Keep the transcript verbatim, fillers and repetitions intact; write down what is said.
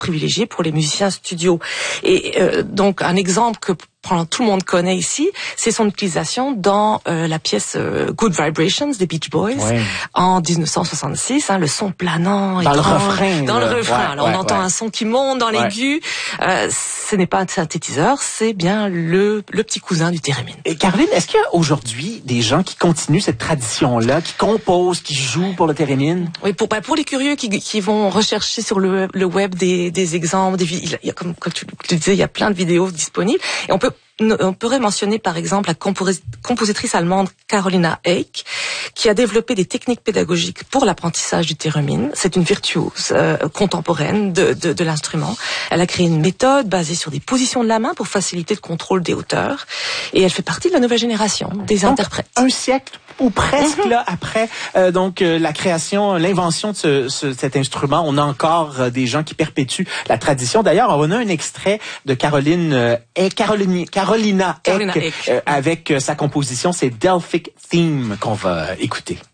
privilégié pour les musiciens studio. Et euh, donc un exemple que tout le monde connaît ici, c'est son utilisation dans euh, la pièce euh, Good Vibrations des Beach Boys ouais. en dix-neuf cent soixante-six, hein, le son planant dans et le refrain, dans le refrain. Ouais, Alors ouais, on entend ouais. un son qui monte dans l'aigu. Euh, ce n'est pas un synthétiseur, c'est bien le le petit cousin du thérémine. Et Caroline, est-ce qu'il y a aujourd'hui des gens qui continuent cette tradition-là, qui composent, qui jouent pour le thérémine? Oui, pour bah, pour les curieux qui qui vont rechercher sur le le web des des exemples, des il y a comme comme tu le disais, il y a plein de vidéos disponibles et on peut On pourrait mentionner par exemple la compositrice allemande Carolina Eyck, qui a développé des techniques pédagogiques pour l'apprentissage du thérémine. C'est une virtuose euh, contemporaine de, de, de l'instrument. Elle a créé une méthode basée sur des positions de la main pour faciliter le contrôle des hauteurs. Et elle fait partie de la nouvelle génération des donc, interprètes. Un siècle ou presque mm-hmm. là après euh, donc euh, la création, l'invention de ce, ce, cet instrument, on a encore euh, des gens qui perpétuent la tradition. D'ailleurs, on a un extrait de Caroline euh, et Caroline, Carolina Eyck, euh, avec euh, sa composition, c'est Delphic Theme qu'on va écouter.